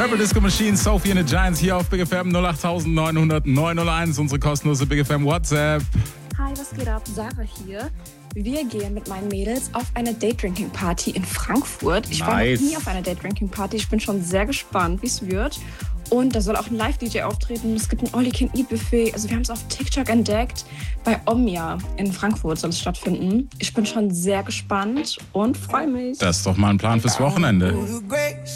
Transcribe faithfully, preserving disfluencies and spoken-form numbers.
Purple Disco Machine, Sophie and the Giants hier auf Big F M null acht neun null null neun null eins, unsere kostenlose Big F M WhatsApp. Hi, was geht ab? Sarah hier. Wir gehen mit meinen Mädels auf eine Date-Drinking-Party in Frankfurt. Ich Nice. war noch nie auf einer Date-Drinking-Party. Ich bin schon sehr gespannt, wie es wird. Und da soll auch ein Live-D J auftreten. Es gibt ein All-You-Can-Eat-Buffet. Also wir haben es auf TikTok entdeckt. Bei Omnia in Frankfurt soll es stattfinden. Ich bin schon sehr gespannt und freue mich. Das ist doch mal ein Plan fürs Wochenende.